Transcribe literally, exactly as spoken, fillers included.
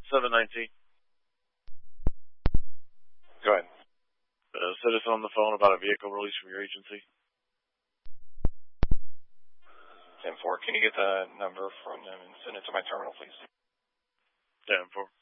seven nineteen. Go ahead. Uh, citizen on the phone about a vehicle release from your agency. ten four, can you get the number from them and send it to my terminal, please? ten four.